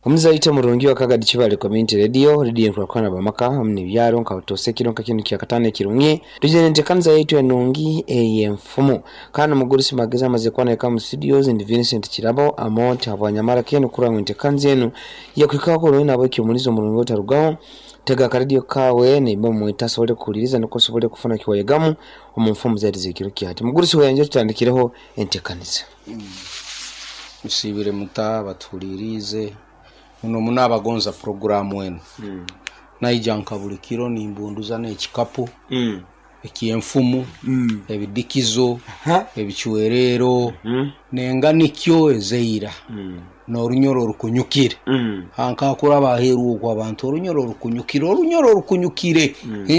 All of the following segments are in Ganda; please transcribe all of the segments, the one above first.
Omuzaite murungi wakagadi kibale community radio nkwana bamaka hamne byaro nkawtose kironka kintu kyakatane kirunye tujenente kanza yetu enungi eyemfumu kana mugurisi mageza maze kwana ka mu studios and Vincent Kirabo amount abanyamara kenu kurangwente kanza enu yakwikaho ko rwena abaki mulizo murungi otarugaho tega karadio kawe ne bo mwetasa wale kuliriza nuko sobole kufuna kiwayegamu omumfumu zaidi zikiruki ati mugurisi wanje tutandikireho entekaniza musibire muta batulirize uno munabagonza program wenu nayijanka buli kiro nimbunduza n'ekikapu ekyenfumu ebidikizo ebichwerero nenga nikyo ezeira n'orunyoro rukunyukire hanka kuraba heru kwa abantu orunyoro rukunyukire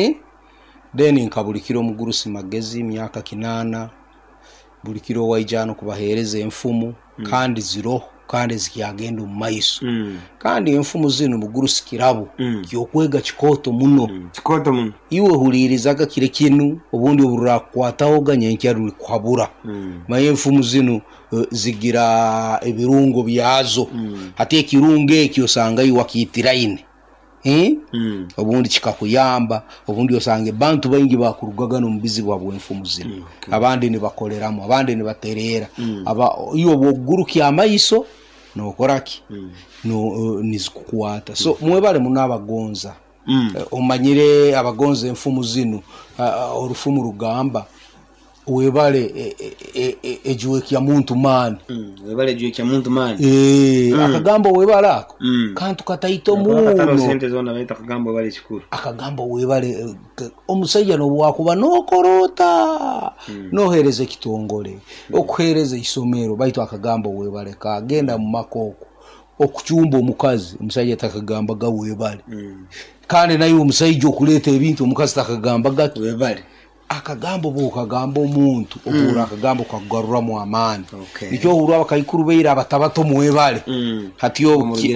then nkabulikiro mugurusi magezi myaka kinana bulikiro wayijano kubahereze enfumu kandi ziro kandi zikiyagenda mu maiso kandi enfumu zino mugurusi Kirabo kyokwega kikoto muno iwe hulirizaga kire kinu obundi oburakwataho ganyenki ari kwabura maye enfumu zino zigira ebirungo byazo ate kirunge kyosanga iwakitiraine obundi kikakuyamba obundi osange bantu bayingi bakurugaga no mubizi bwabwe enfumu zino abandi ni bakoleramo abandi ni baterera iyo boguruki amaiso no koraki no nizikukwata so mwebale munabagonza omanyire abagonza enfumu zino orufumu rugamba webale ejuwe kya muntu man webale ejuwe kya muntu man akagambo webale ako kantu kataito muno sente zona baita akagambo webale kikuru akagambo webale omusajja no bwakuba nokorota nohereze kitongole okuhereze isomero baito akagambo webale kagenda mu makoko okuchumba omukazi omusajja takagamba ga webale kandi nayo omusajja okuleta ebintu omukazi takagamba ga webale akagambo bokagambo omuntu obura akagambo kagarura mu amani nikyo urwa bakayikuru beira abatabato muwebale hatiyo